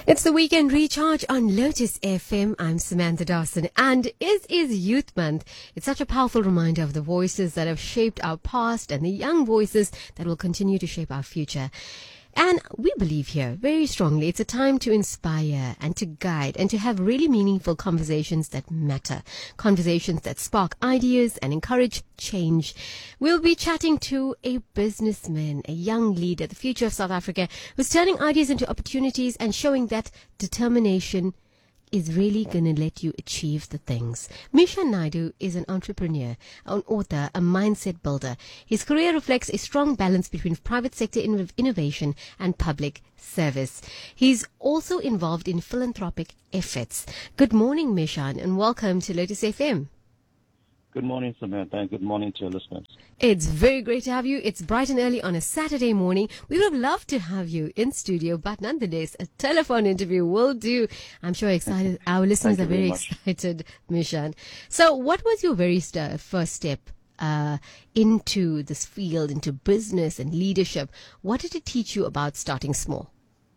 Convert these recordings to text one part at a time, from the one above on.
It's the weekend recharge on Lotus FM. I'm Samantha Dawson, and it is Youth Month. It's such a powerful reminder of the voices that have shaped our past and the young voices that will continue to shape our future. And we believe here very strongly it's a time to inspire and to guide and to have really meaningful conversations that matter. Conversations that spark ideas and encourage change. We'll be chatting to a businessman, a young leader, the future of South Africa, who's turning ideas into opportunities and showing that determination is really going to let you achieve the things. Mishan Naidu is an entrepreneur, an author, a mindset builder. His career reflects a strong balance between private sector innovation and public service. He's also involved in philanthropic efforts. Good morning, Mishan, and welcome to Lotus FM. Good morning, Samantha, and good morning to your listeners. It's very great to have you. It's bright and early on a Saturday morning. We would have loved to have you in studio, but nonetheless, a telephone interview will do. I'm sure excited. Our listeners are very excited, Mishan. So what was your very first step into this field, into business and leadership? What did it teach you about starting small?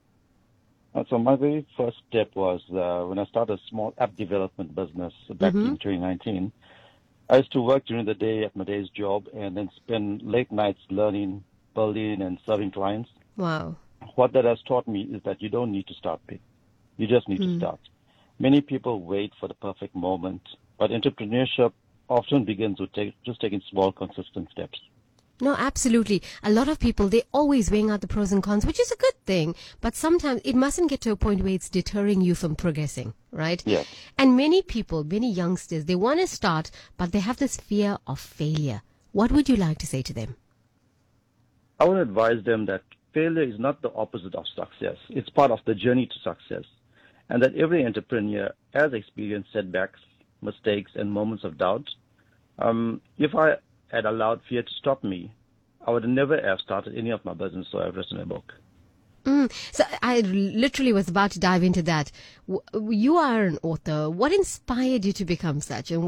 So my very first step was when I started a small app development business back in 2019. I used to work during the day at my day's job and then spend late nights learning, building, and serving clients. Wow. What that has taught me is that you don't need to start big. You just need to start. Many people wait for the perfect moment, but entrepreneurship often begins with just taking small, consistent steps. No, absolutely. A lot of people, they're always weighing out the pros and cons, which is a good thing. But sometimes it mustn't get to a point where it's deterring you from progressing, right? Yes. And many people, many youngsters, they want to start, but they have this fear of failure. What would you like to say to them? I would advise them that failure is not the opposite of success. It's part of the journey to success. And that every entrepreneur has experienced setbacks, mistakes, and moments of doubt. If I had allowed fear to stop me, I would never have started any of my business or have written a book. So I literally was about to dive into that. You are an author. What inspired you to become such? And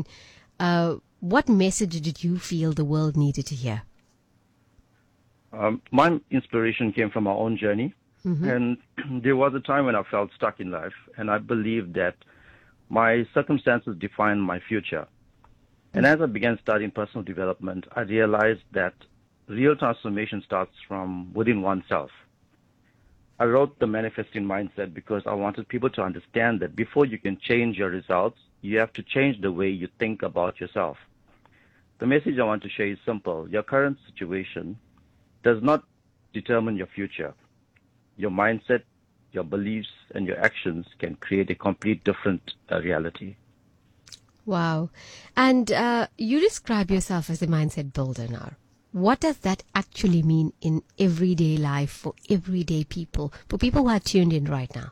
what message did you feel the world needed to hear? My inspiration came from my own journey. And there was a time when I felt stuck in life, and I believed that my circumstances defined my future. And as I began studying personal development, I realized that real transformation starts from within oneself. I wrote The Manifesting Mindset because I wanted people to understand that before you can change your results, you have to change the way you think about yourself. The message I want to share is simple. Your current situation does not determine your future. Your mindset, your beliefs, and your actions can create a complete different reality. Wow. And you describe yourself as a mindset builder now. What does that actually mean in everyday life for everyday people, for people who are tuned in right now?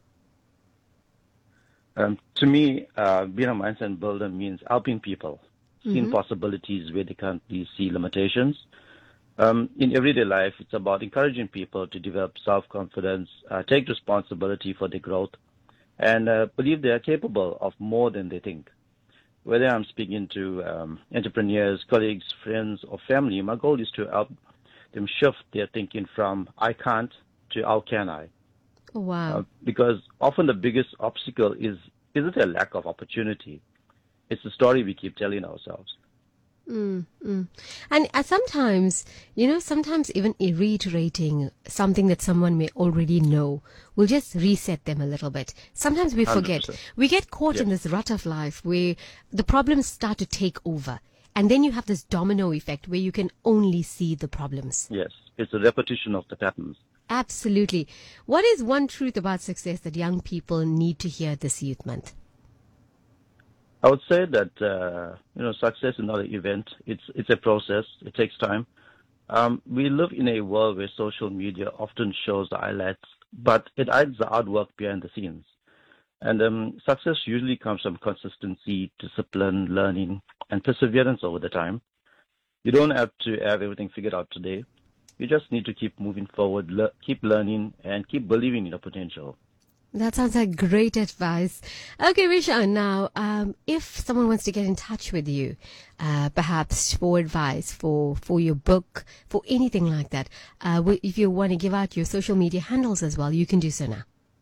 To me, being a mindset builder means helping people, seeing possibilities where they can't see limitations. In everyday life, it's about encouraging people to develop self-confidence, take responsibility for their growth, and believe they are capable of more than they think. Whether I'm speaking to entrepreneurs, colleagues, friends, or family, my goal is to help them shift their thinking from I can't to how can I. Oh, wow. Because often the biggest obstacle isn't a lack of opportunity. It's the story we keep telling ourselves. And sometimes, sometimes even reiterating something that someone may already know will just reset them a little bit. Sometimes we forget. 100%. We get caught in this rut of life where the problems start to take over. And then you have this domino effect where you can only see the problems. Yes, it's a repetition of the patterns. Absolutely. What is one truth about success that young people need to hear this Youth Month? I would say that success is not an event. It's a process. It takes time. We live in a world where social media often shows the highlights, but it hides the hard work behind the scenes. And success usually comes from consistency, discipline, learning, and perseverance over the time. You don't have to have everything figured out today. You just need to keep moving forward, keep learning, and keep believing in your potential. That sounds like great advice. Okay, Mishan, now, if someone wants to get in touch with you, perhaps for advice, for your book, for anything like that, if you want to give out your social media handles as well, you can do so now.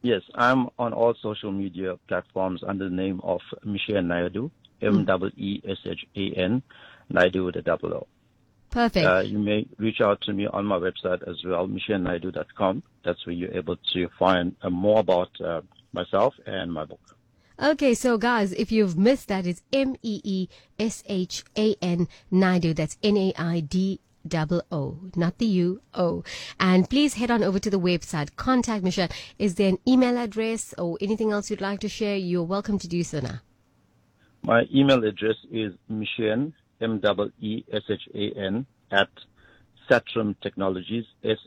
Yes, I'm on all social media platforms under the name of Meshhan Naidu, Meeshan, Naidu with a double O. Perfect. You may reach out to me on my website as well, meshannaidu.com. That's where you're able to find more about myself and my book. Okay, so guys, if you've missed that, it's Meeshan Naidu. That's Naido, not the U-O. And please head on over to the website. Contact Meshhan. Is there an email address or anything else you'd like to share? You're welcome to do so now. My email address is Meshhan, Meeshan, at Satrim Technologies,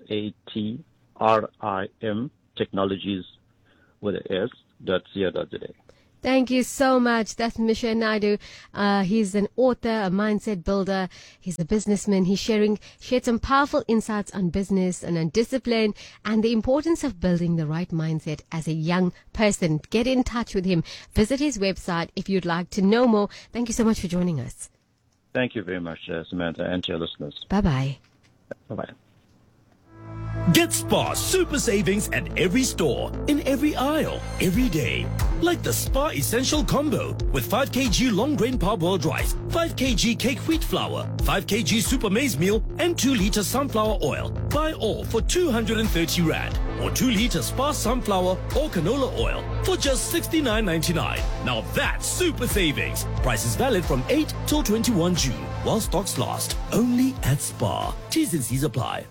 SATRIM Technologies with an S, .co.za. Thank you so much. That's Meshhan Naidu. He's an author, a mindset builder. He's a businessman. He shared some powerful insights on business and on discipline and the importance of building the right mindset as a young person. Get in touch with him. Visit his website if you'd like to know more. Thank you so much for joining us. Thank you very much, Samantha, and to your listeners. Bye-bye. Bye-bye. Get Spar super savings at every store, in every aisle, every day. Like the Spar Essential Combo with 5 kg long grain parboiled rice, 5 kg cake wheat flour, 5 kg super maize meal, and 2 liter sunflower oil. Buy all for 230 Rand. Or 2 liter Spar sunflower or canola oil for just 69.99. Now that's super savings. Price is valid from 8 till 21 June while stocks last. Only at Spar. T's and C's apply.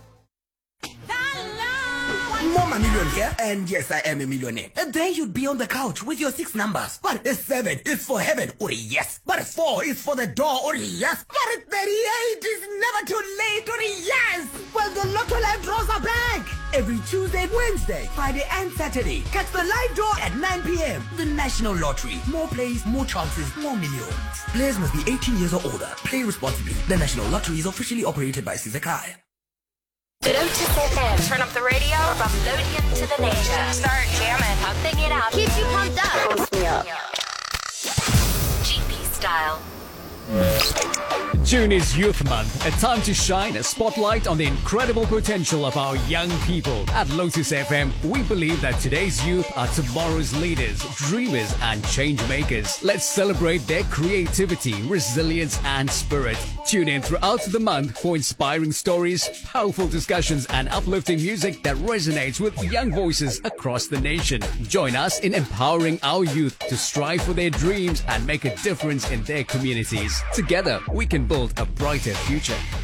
Mama Million here, and yes, I am a millionaire. And then you'd be on the couch with your 6 numbers. But 7 is for heaven, or yes. But 4 is for the door, or yes. But 38 is never too late, or yes. Well, the Lotto Live draws are back. Every Tuesday, Wednesday, Friday, and Saturday. Catch the live draw at 9 p.m. The National Lottery. More plays, more chances, more millions. Players must be 18 years or older. Play responsibly. The National Lottery is officially operated by Sizakai. Lotus FM. Turn up the radio. From Lothian to the nation. Start jamming. Pumping it up. Keeps you pumped up. Pumps me up. GP style. June is Youth Month, a time to shine a spotlight on the incredible potential of our young people. At Lotus FM, we believe that today's youth are tomorrow's leaders, dreamers, and change makers. Let's celebrate their creativity, resilience, and spirit. Tune in throughout the month for inspiring stories, powerful discussions, and uplifting music that resonates with young voices across the nation. Join us in empowering our youth to strive for their dreams and make a difference in their communities. Together, we can build a brighter future.